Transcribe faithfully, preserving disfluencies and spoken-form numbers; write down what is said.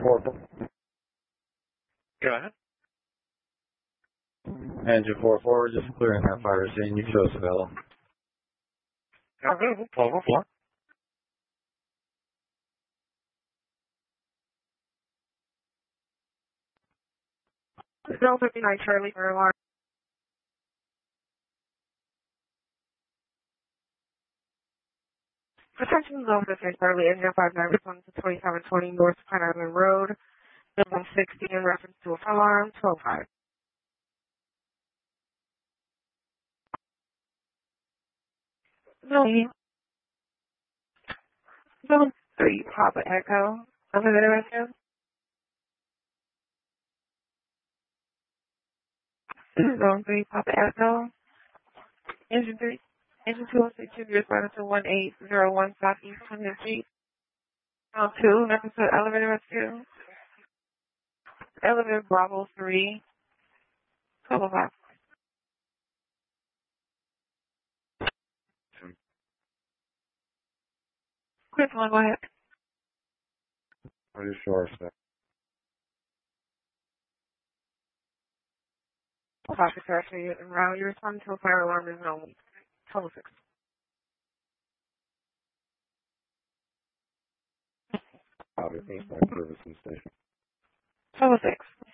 four. Go ahead. Engine four four, just clearing that fire scene. You show us available. Available, twelve oh four. Zone fifty-nine Charlie for alarm. Attention Zone fifty-nine Charlie, engine five nine responds to twenty-seven twenty North Pine Island Road. Zone sixty in reference to a fire alarm, twelve five. Zone, Zone three, Papa Echo. Elevator rescue. Zone three, Papa Echo. Engine three, engine two oh six should be responding to one eight zero one Southeast twentieth Street. Zone two, reference to elevator rescue. Elevator Bravo three, twelve oh five. Quick one, go ahead. Are you sure, sir? Officer Territory and Rao, you're responding to a fire alarm in zone twelve oh six. Obviously, my service station. twelve oh six.